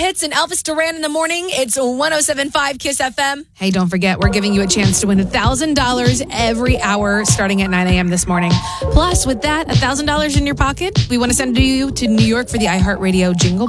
hits and Elvis Duran in the morning. It's 107.5 Kiss FM. Hey, don't forget, we're giving you a chance to win $1,000 every hour starting at 9 a.m. this morning. Plus, with that, $1,000 in your pocket, we want to send you to New York for the iHeartRadio Jingle Ball.